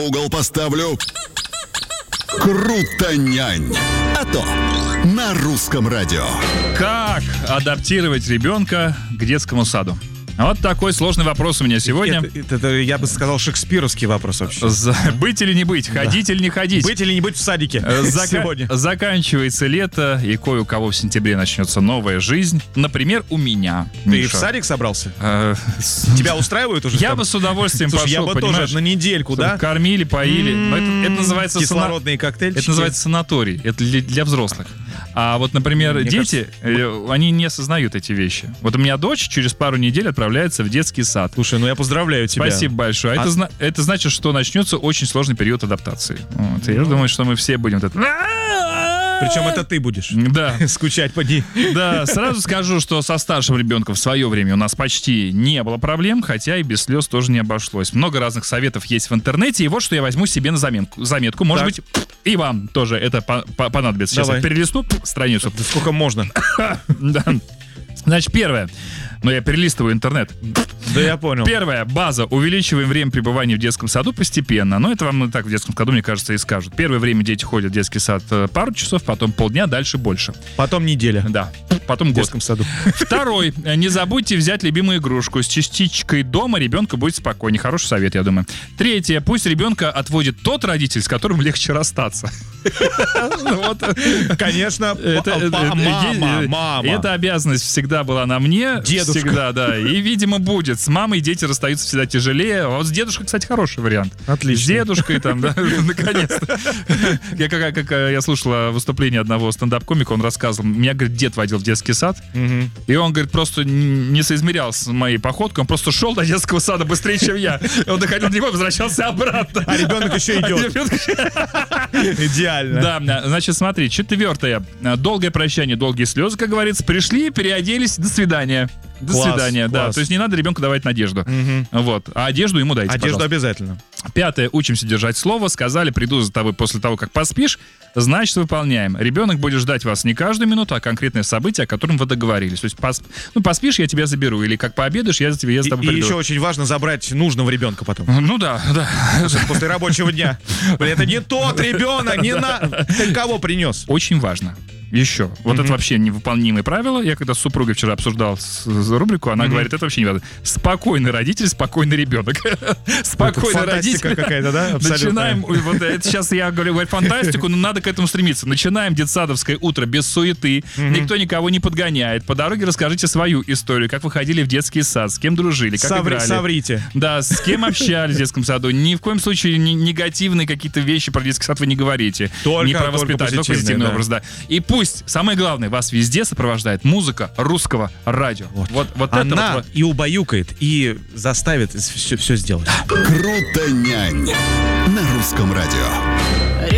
угол поставлю. Крутонянь. А то на русском радио. Как адаптировать ребенка к детскому саду? Вот такой сложный вопрос у меня сегодня. Это, я бы сказал, шекспировский вопрос вообще. Быть или не быть? Ходить или не ходить? Быть или не быть в садике сегодня? Заканчивается лето, и кое у кого в сентябре начнется новая жизнь. Например, у меня. Ты Миша. в садик собрался? Тебя устраивает уже? Я бы с удовольствием Слушай, пошел, я бы понимаешь? тоже на недельку, да? Кормили, поили. Но это называется кислородные коктейльчики. Это называется санаторий. Это для взрослых. А вот, например, Мне дети, они не осознают эти вещи. Вот у меня дочь через пару недель отправляется в детский сад. Слушай, ну я поздравляю тебя. Спасибо большое. Это значит, что начнется очень сложный период адаптации. Вот. Я думаю, что мы все будем... Причем это ты будешь. Да. Скучать поди. Да, сразу скажу, что со старшим ребенком в свое время у нас почти не было проблем, хотя и без слез тоже не обошлось. Много разных советов есть в интернете, и вот что я возьму себе на заметку. Может быть, и вам тоже это понадобится. Сейчас Давай. я перелистну страницу. Да сколько можно? Да. Значит, первое. Но я перелистываю интернет. Да я понял. Первое. База. Увеличиваем время пребывания в детском саду постепенно. Но это вам и так в детском саду, мне кажется, и скажут. Первое время дети ходят в детский сад пару часов, потом полдня, дальше больше. Потом неделя. Да. Потом В год. детском саду. Второй. Не забудьте взять любимую игрушку. С частичкой дома ребенка будет спокойнее. Хороший совет, я думаю. Третье. Пусть ребенка отводит тот родитель, с которым легче расстаться. Конечно, мама. Эта обязанность всегда была на мне. Дедушка. Всегда, да. И, видимо, будет. С мамой дети расстаются всегда тяжелее. А вот с дедушкой, кстати, хороший вариант. Отлично. С дедушкой там, да, наконец-то. Я слушал выступление одного стендап-комика, он рассказывал. Меня, говорит, дед водил в детский сад. И он, говорит, просто не соизмерял с моей походкой. Он просто шел до детского сада быстрее, чем я. Он доходил до него и возвращался обратно. А ребенок еще идет. Идеально. Да, значит, смотри, четвертое. Долгое прощание, долгие слезы, как говорится. Пришли, переоделись, до свидания. До свидания, да. То есть не надо ребенку давать надежду. Вот. А одежду ему дайте, Одежду пожалуйста. обязательно. Пятое. Учимся держать слово. Сказали, приду за тобой после того, как поспишь. Значит, выполняем. Ребенок будет ждать вас не каждую минуту, а конкретное событие, о котором вы договорились. То есть поспишь, я тебя заберу. Или как пообедаешь, я с тобой приду. И еще очень важно забрать нужного ребенка потом. Ну да. После рабочего дня. Это не тот ребенок, не на... Ты кого принес? Очень важно. Еще. Вот это вообще невыполнимые правила. Я когда с супругой вчера обсуждал рубрику, она говорит, это вообще не важно. Спокойный родитель, спокойный ребенок. Спокойный родитель. Фантастика какая-то, да? Начинаем, вот это сейчас я говорю фантастику, но надо к этому стремиться. Начинаем детсадовское утро без суеты. Никто никого не подгоняет. По дороге расскажите свою историю, как вы ходили в детский сад, с кем дружили, как играли. Соврите. Да, с кем общались в детском саду. Ни в коем случае негативные какие-то вещи про детский сад вы не говорите. Только, не про воспитание, только позитивный образ, да. И пусть, самое главное, вас везде сопровождает музыка русского радио. Вот она это вот. и убаюкает, и заставит все сделать. Крутонянь на русском радио.